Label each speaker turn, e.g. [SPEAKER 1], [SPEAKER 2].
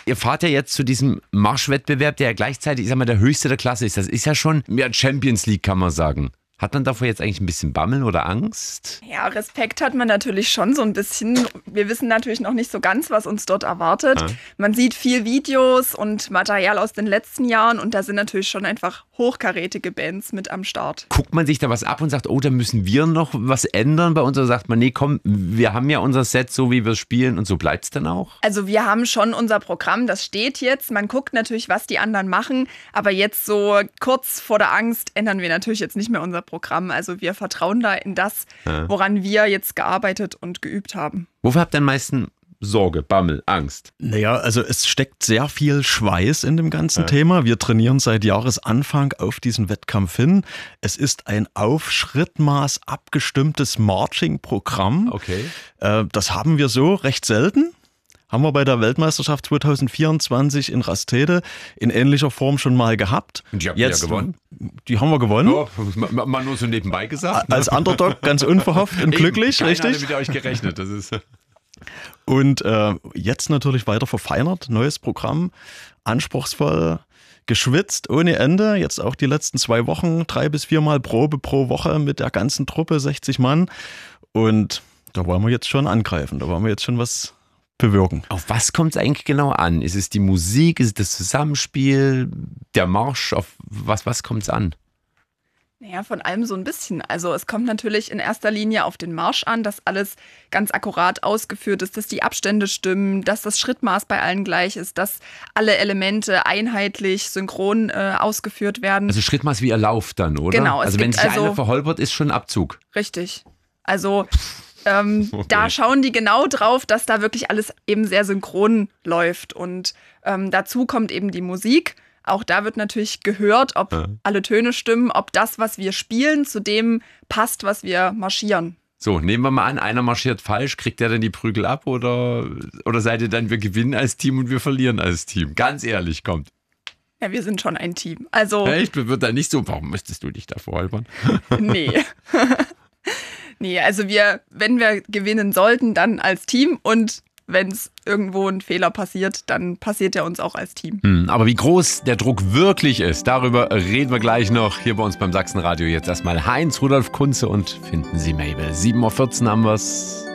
[SPEAKER 1] Ihr fahrt ja jetzt zu diesem Marschwettbewerb, der ja gleichzeitig, ich sag mal, der höchste der Klasse ist. Das ist ja schon Champions League, kann man sagen. Hat man davor jetzt eigentlich ein bisschen Bammel oder Angst?
[SPEAKER 2] Ja, Respekt hat man natürlich schon so ein bisschen. Wir wissen natürlich noch nicht so ganz, was uns dort erwartet. Man sieht viel Videos und Material aus den letzten Jahren und da sind natürlich schon einfach hochkarätige Bands mit am Start.
[SPEAKER 1] Guckt man sich da was ab und sagt, oh, da müssen wir noch was ändern bei uns? Oder sagt man, nee, komm, wir haben ja unser Set so, wie wir es spielen und so bleibt es dann auch?
[SPEAKER 2] Also wir haben schon unser Programm, das steht jetzt. Man guckt natürlich, was die anderen machen, aber jetzt so kurz vor der Angst ändern wir natürlich jetzt nicht mehr unser Programm. Also wir vertrauen da in das, woran wir jetzt gearbeitet und geübt haben.
[SPEAKER 1] Wofür habt ihr am meisten Sorge, Bammel, Angst?
[SPEAKER 3] Naja, also es steckt sehr viel Schweiß in dem ganzen Thema. Wir trainieren seit Jahresanfang auf diesen Wettkampf hin. Es ist ein auf Schrittmaß abgestimmtes Marching-Programm.
[SPEAKER 1] Okay.
[SPEAKER 3] Das haben wir so recht selten. Haben wir bei der Weltmeisterschaft 2024 in Rastede in ähnlicher Form schon mal gehabt.
[SPEAKER 1] Und die habt ihr ja gewonnen.
[SPEAKER 3] Die haben wir gewonnen.
[SPEAKER 1] Oh, mal nur so nebenbei gesagt. Ne?
[SPEAKER 3] Als Underdog ganz unverhofft und glücklich,
[SPEAKER 1] Keiner
[SPEAKER 3] richtig?
[SPEAKER 1] hat mit euch gerechnet. Das ist
[SPEAKER 3] Und jetzt natürlich weiter verfeinert, neues Programm, anspruchsvoll, geschwitzt ohne Ende. Jetzt auch die letzten 2 Wochen, 3 bis 4 Mal Probe pro Woche mit der ganzen Truppe, 60 Mann. Und da wollen wir jetzt schon angreifen, da wollen wir jetzt schon was bewirken.
[SPEAKER 1] Auf was kommt es eigentlich genau an? Ist es die Musik, ist es das Zusammenspiel, der Marsch? Auf was kommt es an?
[SPEAKER 2] Naja, von allem so ein bisschen. Also es kommt natürlich in erster Linie auf den Marsch an, dass alles ganz akkurat ausgeführt ist, dass die Abstände stimmen, dass das Schrittmaß bei allen gleich ist, dass alle Elemente einheitlich, synchron ausgeführt werden.
[SPEAKER 1] Also Schrittmaß wie ihr lauft dann, oder?
[SPEAKER 2] Genau.
[SPEAKER 1] Also wenn sich einer verholpert, ist schon Abzug.
[SPEAKER 2] Richtig. Also da schauen die genau drauf, dass da wirklich alles eben sehr synchron läuft. Und dazu kommt eben die Musik. Auch da wird natürlich gehört, ob alle Töne stimmen, ob das, was wir spielen, zu dem passt, was wir marschieren.
[SPEAKER 1] So, nehmen wir mal an, einer marschiert falsch, kriegt der dann die Prügel ab oder seid ihr dann, wir gewinnen als Team und wir verlieren als Team? Ganz ehrlich, kommt.
[SPEAKER 2] Ja, wir sind schon ein Team. Also
[SPEAKER 1] echt? Wird da nicht so, warum müsstest du dich da verholpern?
[SPEAKER 2] Nee. Nee, also wenn wir gewinnen sollten, dann als Team und wenn es irgendwo ein Fehler passiert, dann passiert er uns auch als Team.
[SPEAKER 1] Aber wie groß der Druck wirklich ist, darüber reden wir gleich noch hier bei uns beim Sachsenradio. Jetzt erstmal Heinz Rudolf Kunze und Finden Sie Mabel. 7:14 Uhr haben wir's.